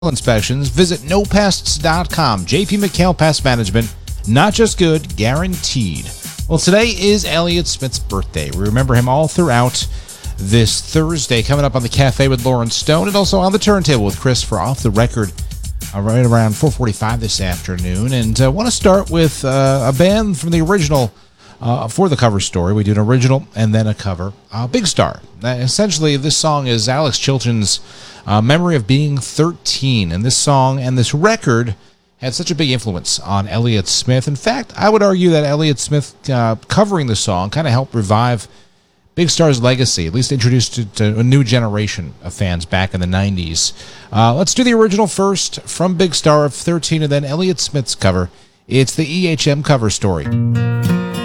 inspections, visit nopests.com. JP McHale Pest Management, not just good, guaranteed. Well, today is Elliott Smith's birthday. We remember him all throughout this Thursday, coming up on the Cafe with Lauren Stone, and also on the turntable with Chris for Off the Record right around 4:45 this afternoon. And I want to start with a band from the original for the cover story. We do an original and then a cover. Big Star. Essentially, this song is Alex Chilton's memory of being 13. And this song and this record had such a big influence on Elliott Smith. In fact, I would argue that Elliott Smith covering the song kind of helped revive Big Star's legacy, at least introduced it to a new generation of fans back in the 90s. Let's do the original first from Big Star of 13 and then Elliott Smith's cover. It's the EHM cover story.